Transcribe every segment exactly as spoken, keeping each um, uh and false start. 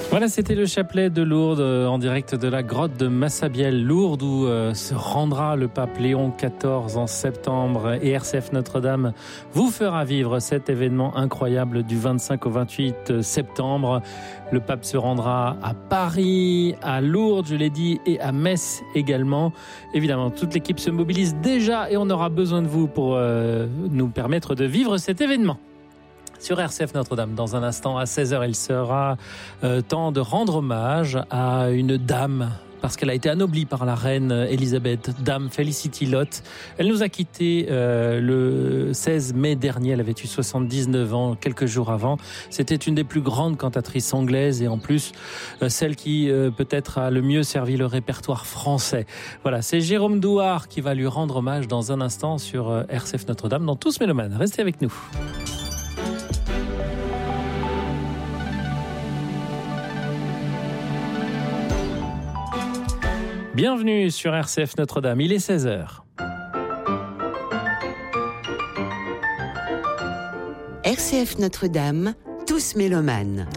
Voilà, c'était le chapelet de Lourdes en direct de la grotte de Massabielle. Lourdes où euh, se rendra le pape Léon quatorze en septembre. Et R C F Notre-Dame vous fera vivre cet événement incroyable du vingt-cinq au vingt-huit septembre. Le pape se rendra à Paris, à Lourdes, je l'ai dit, et à Metz également. Évidemment, toute l'équipe se mobilise déjà et on aura besoin de vous pour euh, nous permettre de vivre cet événement. Sur R C F Notre-Dame, dans un instant, à seize heures, il sera euh, temps de rendre hommage à une dame, parce qu'elle a été anoblie par la reine Elisabeth, dame Felicity Lott. Elle nous a quittés euh, le seize mai dernier, elle avait eu soixante-dix-neuf ans, quelques jours avant. C'était une des plus grandes cantatrices anglaises et en plus, euh, celle qui euh, peut-être a le mieux servi le répertoire français. Voilà, c'est Jérôme Douard qui va lui rendre hommage dans un instant sur euh, R C F Notre-Dame, dans Tous Mélomanes. Restez avec nous. Bienvenue sur R C F Notre-Dame, il est seize heures. R C F Notre-Dame, Tous Mélomanes.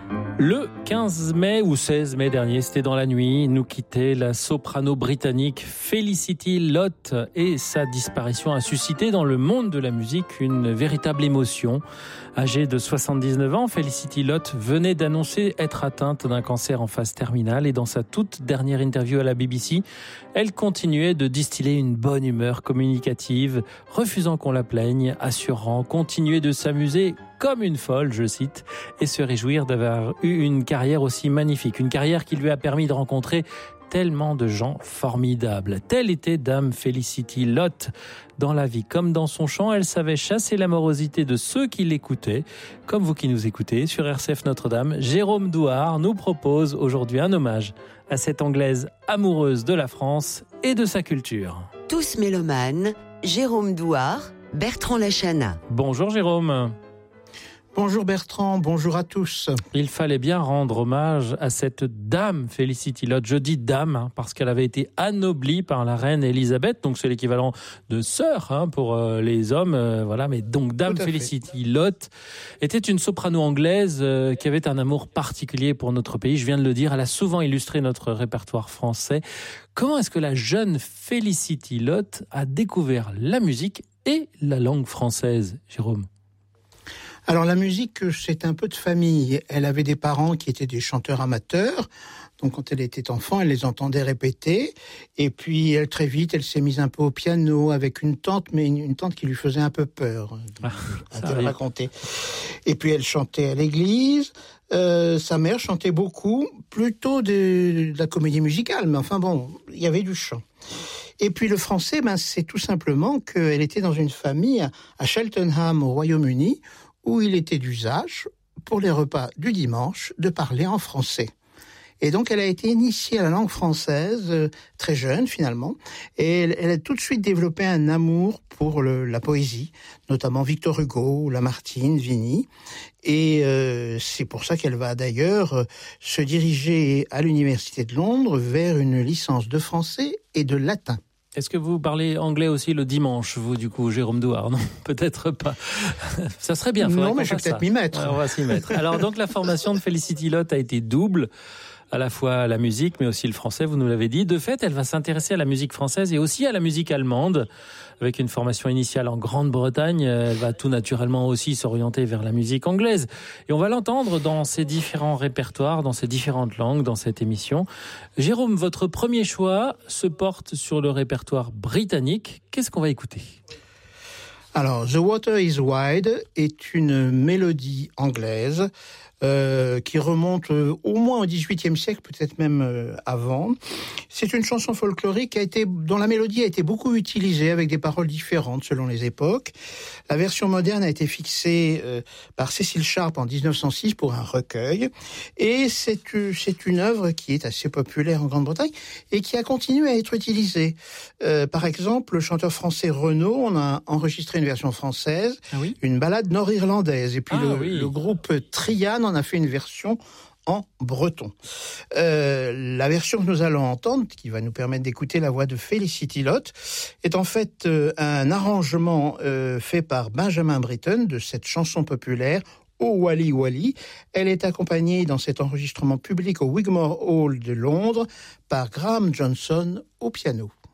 Le quinze mai ou seize mai dernier, c'était dans la nuit, nous quittait la soprano britannique Felicity Lott et sa disparition a suscité dans le monde de la musique une véritable émotion. Âgée de soixante-dix-neuf ans, Felicity Lott venait d'annoncer être atteinte d'un cancer en phase terminale et dans sa toute dernière interview à la B B C, elle continuait de distiller une bonne humeur communicative, refusant qu'on la plaigne, assurant continuer de s'amuser comme une folle, je cite, et se réjouir d'avoir eu une carrière aussi magnifique. Une carrière qui lui a permis de rencontrer tellement de gens formidables. Telle était Dame Felicity Lott. Dans la vie comme dans son chant, elle savait chasser l'amorosité de ceux qui l'écoutaient. Comme vous qui nous écoutez sur R C F Notre-Dame, Jérôme Douard nous propose aujourd'hui un hommage à cette Anglaise amoureuse de la France et de sa culture. Tous Mélomanes, Jérôme Douard, Bertrand Lachana. Bonjour Jérôme. Bonjour Bertrand, bonjour à tous. Il fallait bien rendre hommage à cette dame Felicity Lott. Je dis dame hein, parce qu'elle avait été anoblie par la reine Elisabeth, donc c'est l'équivalent de sœur hein, pour euh, les hommes. Euh, voilà, mais donc dame Felicity Lott était une soprano anglaise euh, qui avait un amour particulier pour notre pays. Je viens de le dire, elle a souvent illustré notre répertoire français. Comment est-ce que la jeune Felicity Lott a découvert la musique et la langue française, Jérôme ? Alors la musique, c'est un peu de famille. Elle avait des parents qui étaient des chanteurs amateurs. Donc quand elle était enfant, elle les entendait répéter. Et puis elle très vite, elle s'est mise un peu au piano avec une tante, mais une, une tante qui lui faisait un peu peur. Ah, à te raconter. Et puis elle chantait à l'église. Euh, sa mère chantait beaucoup, plutôt de, de la comédie musicale. Mais enfin bon, il y avait du chant. Et puis le français, ben c'est tout simplement qu'elle était dans une famille à Cheltenham au Royaume-Uni, où il était d'usage, pour les repas du dimanche, de parler en français. Et donc, elle a été initiée à la langue française, euh, très jeune finalement, et elle, elle a tout de suite développé un amour pour le, la poésie, notamment Victor Hugo, Lamartine, Vigny, et euh, c'est pour ça qu'elle va d'ailleurs euh, se diriger à l'Université de Londres vers une licence de français et de latin. Est-ce que vous parlez anglais aussi le dimanche, vous, du coup, Jérôme Douard ? Non, peut-être pas. Ça serait bien. Non, mais je vais peut-être m'y mettre. Alors, on va s'y mettre. Alors, donc, la formation de Felicity Lott a été double. À la fois la musique, mais aussi le français, vous nous l'avez dit. De fait, elle va s'intéresser à la musique française et aussi à la musique allemande. Avec une formation initiale en Grande-Bretagne, elle va tout naturellement aussi s'orienter vers la musique anglaise. Et on va l'entendre dans ses différents répertoires, dans ses différentes langues, dans cette émission. Jérôme, votre premier choix se porte sur le répertoire britannique. Qu'est-ce qu'on va écouter ? Alors, The Water is Wide est une mélodie anglaise euh, qui remonte euh, au moins au dix-huitième siècle, peut-être même euh, avant. C'est une chanson folklorique qui a été, dont la mélodie a été beaucoup utilisée avec des paroles différentes selon les époques. La version moderne a été fixée euh, par Cecil Sharp en dix-neuf cent six pour un recueil. Et c'est, c'est une œuvre qui est assez populaire en Grande-Bretagne et qui a continué à être utilisée. Euh, par exemple, le chanteur français Renaud, on a enregistré une version française, ah oui une ballade nord-irlandaise. Et puis ah le, oui. le groupe Trian en a fait une version en breton. Euh, la version que nous allons entendre, qui va nous permettre d'écouter la voix de Felicity Lott, est en fait euh, un arrangement euh, fait par Benjamin Britten de cette chanson populaire Oh Wally Wally. Elle est accompagnée dans cet enregistrement public au Wigmore Hall de Londres par Graham Johnson au piano.